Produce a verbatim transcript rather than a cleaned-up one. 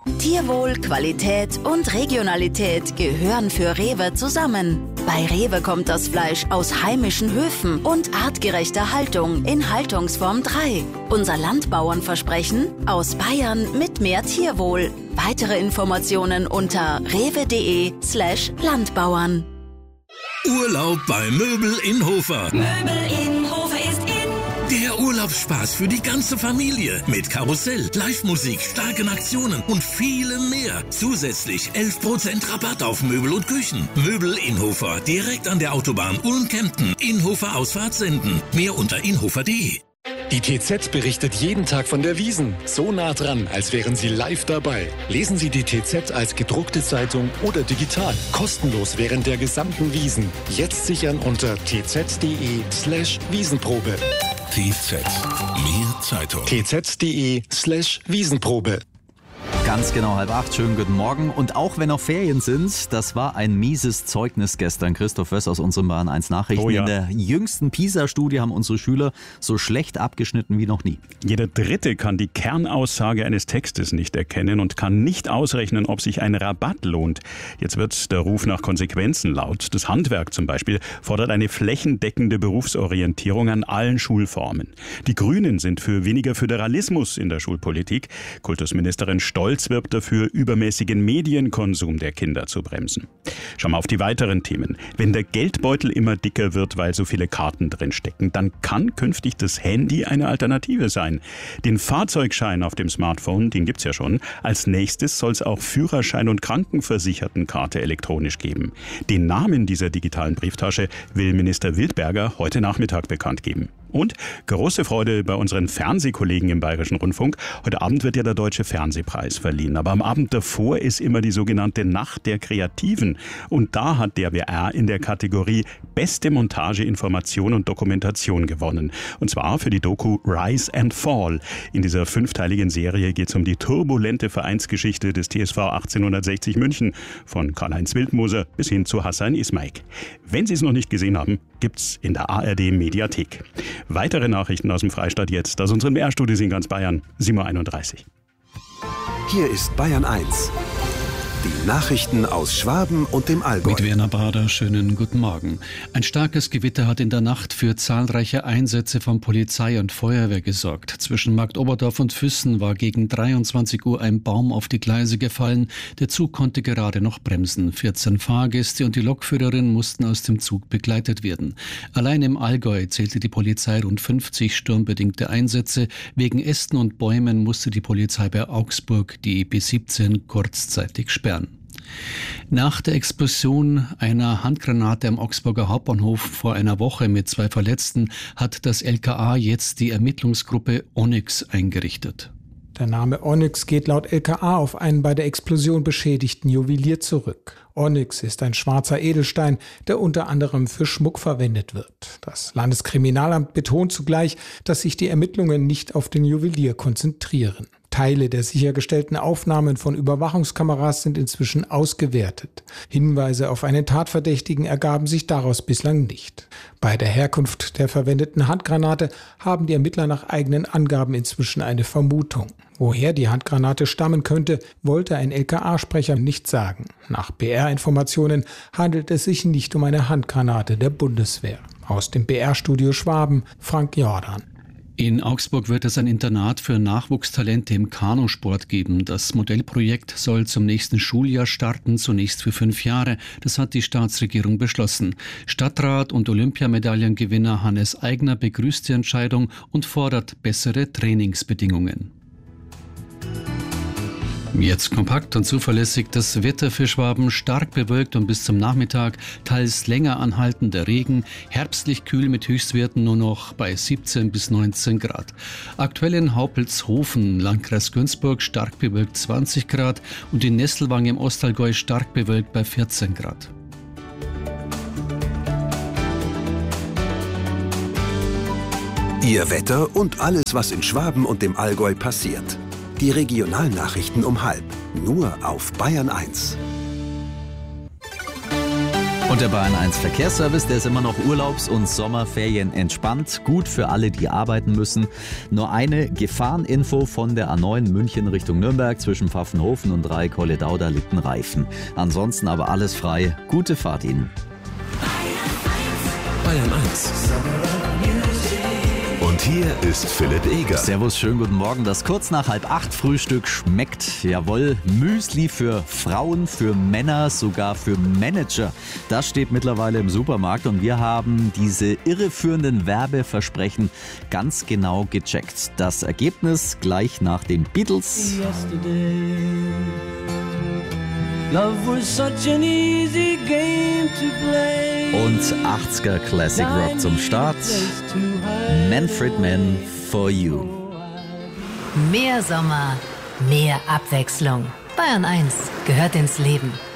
Tierwohl, Qualität und Regionalität gehören für Rewe zusammen. Bei Rewe kommt das Fleisch aus heimischen Höfen und artgerechter Haltung in Haltungsform drei. Unser Landbauernversprechen: aus Bayern mit mehr Tierwohl. Weitere Informationen unter rewe.de slash Landbauern. Urlaub bei Möbel in Hofer. Möbel in Hofer ist in. Der Urlaubsspaß für die ganze Familie. Mit Karussell, Live-Musik, starken Aktionen und vielem mehr. Zusätzlich elf Prozent Rabatt auf Möbel und Küchen. Möbel in Hofer, direkt an der Autobahn Ulm-Kempten. Inhofer Ausfahrt senden. Mehr unter inhofer punkt de. Die T Z berichtet jeden Tag von der Wiesn. So nah dran, als wären Sie live dabei. Lesen Sie die T Z als gedruckte Zeitung oder digital. Kostenlos während der gesamten Wiesn. Jetzt sichern unter tz.de slash Wiesenprobe. T Z. Mehr Zeitung. tz.de slash Wiesenprobe. Ganz genau halb acht, schönen guten Morgen. Und auch wenn noch Ferien sind, das war ein mieses Zeugnis gestern. Christoph Wöss aus unseren Bayern eins Nachrichten. Oh ja. In der jüngsten PISA-Studie haben unsere Schüler so schlecht abgeschnitten wie noch nie. Jeder Dritte kann die Kernaussage eines Textes nicht erkennen und kann nicht ausrechnen, ob sich ein Rabatt lohnt. Jetzt wird der Ruf nach Konsequenzen laut. Das Handwerk zum Beispiel fordert eine flächendeckende Berufsorientierung an allen Schulformen. Die Grünen sind für weniger Föderalismus in der Schulpolitik. Kultusministerin Stolz wirbt dafür, übermäßigen Medienkonsum der Kinder zu bremsen. Schauen wir auf die weiteren Themen. Wenn der Geldbeutel immer dicker wird, weil so viele Karten drin stecken, dann kann künftig das Handy eine Alternative sein. Den Fahrzeugschein auf dem Smartphone, den gibt's ja schon. Als nächstes soll es auch Führerschein und Krankenversichertenkarte elektronisch geben. Den Namen dieser digitalen Brieftasche will Minister Wildberger heute Nachmittag bekannt geben. Und große Freude bei unseren Fernsehkollegen im Bayerischen Rundfunk. Heute Abend wird ja der Deutsche Fernsehpreis verliehen. Aber am Abend davor ist immer die sogenannte Nacht der Kreativen. Und da hat der W R in der Kategorie Beste Montage, Information und Dokumentation gewonnen. Und zwar für die Doku Rise and Fall. In dieser fünfteiligen Serie geht es um die turbulente Vereinsgeschichte des T S V achtzehnhundertsechzig München. Von Karl-Heinz Wildmoser bis hin zu Hassan Ismaik. Wenn Sie es noch nicht gesehen haben, gibt's in der A R D Mediathek. Weitere Nachrichten aus dem Freistaat jetzt, aus unseren W R-Studios in ganz Bayern, sieben Uhr einunddreißig. Hier ist Bayern eins. Die Nachrichten aus Schwaben und dem Allgäu. Mit Werner Bader, schönen guten Morgen. Ein starkes Gewitter hat in der Nacht für zahlreiche Einsätze von Polizei und Feuerwehr gesorgt. Zwischen Marktoberdorf und Füssen war gegen dreiundzwanzig Uhr ein Baum auf die Gleise gefallen. Der Zug konnte gerade noch bremsen. vierzehn Fahrgäste und die Lokführerin mussten aus dem Zug begleitet werden. Allein im Allgäu zählte die Polizei rund fünfzig sturmbedingte Einsätze. Wegen Ästen und Bäumen musste die Polizei bei Augsburg die B siebzehn kurzzeitig sperren. Nach der Explosion einer Handgranate am Augsburger Hauptbahnhof vor einer Woche mit zwei Verletzten hat das L K A jetzt die Ermittlungsgruppe Onyx eingerichtet. Der Name Onyx geht laut L K A auf einen bei der Explosion beschädigten Juwelier zurück. Onyx ist ein schwarzer Edelstein, der unter anderem für Schmuck verwendet wird. Das Landeskriminalamt betont zugleich, dass sich die Ermittlungen nicht auf den Juwelier konzentrieren. Teile der sichergestellten Aufnahmen von Überwachungskameras sind inzwischen ausgewertet. Hinweise auf einen Tatverdächtigen ergaben sich daraus bislang nicht. Bei der Herkunft der verwendeten Handgranate haben die Ermittler nach eigenen Angaben inzwischen eine Vermutung. Woher die Handgranate stammen könnte, wollte ein L K A-Sprecher nicht sagen. Nach B R-Informationen handelt es sich nicht um eine Handgranate der Bundeswehr. Aus dem B R-Studio Schwaben, Frank Jordan. In Augsburg wird es ein Internat für Nachwuchstalente im Kanusport geben. Das Modellprojekt soll zum nächsten Schuljahr starten, zunächst für fünf Jahre. Das hat die Staatsregierung beschlossen. Stadtrat und Olympiamedaillengewinner Hannes Aigner begrüßt die Entscheidung und fordert bessere Trainingsbedingungen. Jetzt kompakt und zuverlässig das Wetter für Schwaben, stark bewölkt und bis zum Nachmittag teils länger anhaltender Regen, herbstlich kühl mit Höchstwerten nur noch bei siebzehn bis neunzehn Grad. Aktuell in Haupelshofen, Landkreis Günzburg, stark bewölkt zwanzig Grad und in Nesselwang im Ostallgäu stark bewölkt bei vierzehn Grad. Ihr Wetter und alles, was in Schwaben und dem Allgäu passiert. Die Regionalnachrichten um halb, nur auf Bayern eins. Und der Bayern eins Verkehrsservice, der ist immer noch Urlaubs- und Sommerferien entspannt. Gut für alle, die arbeiten müssen. Nur eine Gefahreninfo von der A neun München Richtung Nürnberg zwischen Pfaffenhofen und Dreieck-Holledau, da liegt ein Reifen. Ansonsten aber alles frei. Gute Fahrt Ihnen. Bayern eins. Und hier ist Philipp Eger. Servus, schönen guten Morgen. Das kurz nach halb acht Frühstück schmeckt, jawohl, Müsli für Frauen, für Männer, sogar für Manager. Das steht mittlerweile im Supermarkt und wir haben diese irreführenden Werbeversprechen ganz genau gecheckt. Das Ergebnis gleich nach den Beatles. Love was such an easy game to play. Und achtziger Classic Rock zum Start. Manfred Mann, For You. Mehr Sommer, mehr Abwechslung. Bayern eins gehört ins Leben.